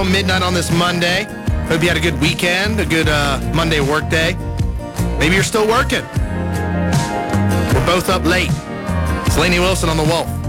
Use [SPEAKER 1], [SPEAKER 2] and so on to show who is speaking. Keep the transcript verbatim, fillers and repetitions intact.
[SPEAKER 1] Midnight on this Monday. Hope you had a good weekend, a good uh, Monday work day. Maybe you're still working. We're both up late. It's Lainey Wilson on The Wolf.